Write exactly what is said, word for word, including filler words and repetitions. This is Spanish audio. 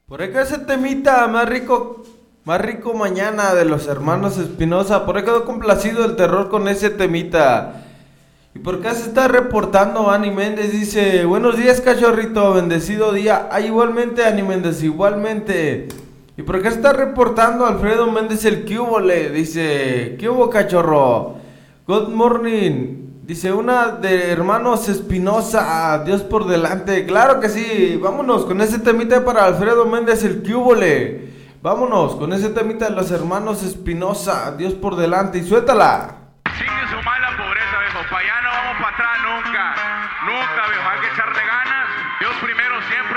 Por acá ese temita más rico, más rico mañana de los hermanos Espinosa. Por ahí quedó complacido el terror con ese temita. Y por acá se está reportando Ani Méndez, dice, buenos días cachorrito, bendecido día. Ah, igualmente Ani Méndez, igualmente. Y por acá se está reportando Alfredo Méndez el que hubo, le dice, ¿qué hubo cachorro? Good morning. Dice una de hermanos Espinosa, Dios por delante. Claro que sí, vámonos con ese temita para Alfredo Méndez el que hubo, le. Vámonos con ese temita de los hermanos Espinosa, Dios por delante y suéltala. Sigue su mala pobreza, viejo. Para allá no vamos para atrás nunca. Nunca, viejo. Hay que echarle ganas. Dios primero siempre.